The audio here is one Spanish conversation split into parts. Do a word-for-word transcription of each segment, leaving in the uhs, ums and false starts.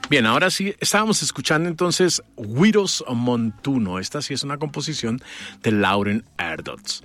Bien, ahora sí, estábamos escuchando entonces Güiros Montuno. Esta sí es una composición de Lauren Erdots.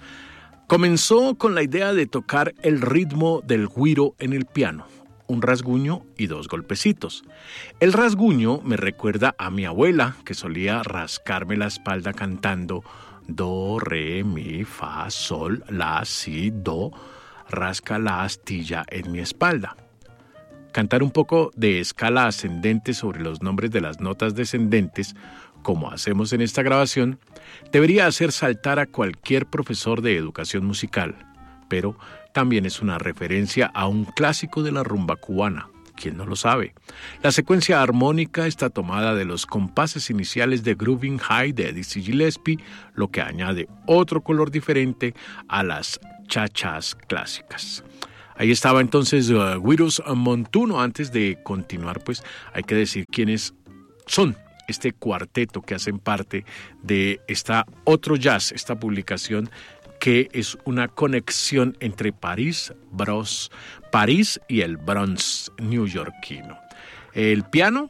Comenzó con la idea de tocar el ritmo del güiro en el piano, un rasguño y dos golpecitos. El rasguño me recuerda a mi abuela, que solía rascarme la espalda cantando do, re, mi, fa, sol, la, si, do, rasca la astilla en mi espalda. Cantar un poco de escala ascendente sobre los nombres de las notas descendentes, como hacemos en esta grabación, debería hacer saltar a cualquier profesor de educación musical, pero también es una referencia a un clásico de la rumba cubana. ¿Quién no lo sabe? La secuencia armónica está tomada de los compases iniciales de Grooving High de Dizzy Gillespie, lo que añade otro color diferente a las chachas clásicas. Ahí estaba entonces uh, Güiros Montuno. Antes de continuar, pues hay que decir quiénes son este cuarteto que hacen parte de esta Otro Jazz, esta publicación que es una conexión entre París, Bros, París y el Bronx neoyorquino. El piano,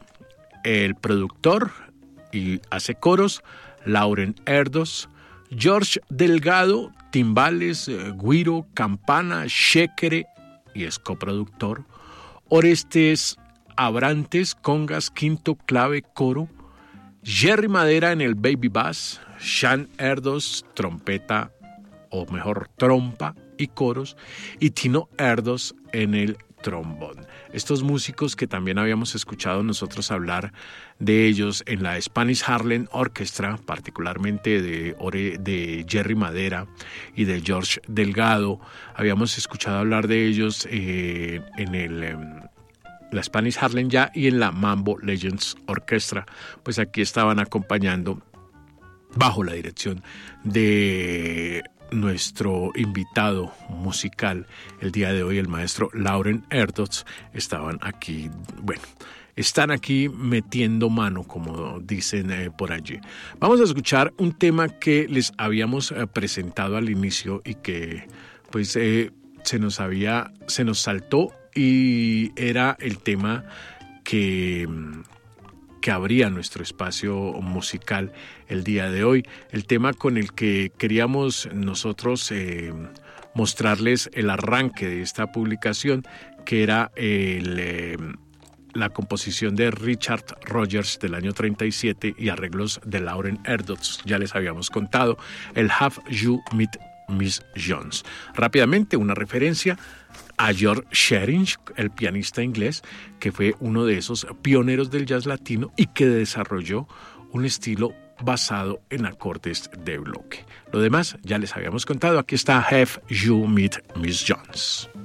el productor y hace coros, Lauren Erdos, George Delgado, timbales, güiro, campana, shekere y es coproductor, Orestes Abrantes, congas, quinto, clave, coro, Jerry Madera en el baby bass, Sean Erdos, trompeta o mejor trompa y coros, y Tino Erdos en el trombón. Estos músicos que también habíamos escuchado nosotros hablar de ellos en la Spanish Harlem Orchestra, particularmente de, de Jerry Madera y de George Delgado, habíamos escuchado hablar de ellos eh, en el... Eh, la Spanish Harlem ya y en la Mambo Legends Orchestra, pues aquí estaban acompañando bajo la dirección de nuestro invitado musical el día de hoy, el maestro Lauren Erdots. Estaban aquí, bueno, están aquí metiendo mano, como dicen eh, por allí. Vamos a escuchar un tema que les habíamos eh, presentado al inicio y que pues eh, se nos había, se nos saltó, y era el tema que, que abría nuestro espacio musical el día de hoy, el tema con el que queríamos nosotros eh, mostrarles el arranque de esta publicación, que era el, eh, la composición de Richard Rogers del año treinta y siete y arreglos de Lauren Erdots. Ya les habíamos contado el Have You Met Miss Jones. Rápidamente, una referencia a George Shearing, el pianista inglés, que fue uno de esos pioneros del jazz latino y que desarrolló un estilo basado en acordes de bloque. Lo demás ya les habíamos contado. Aquí está Have You Met Miss Jones.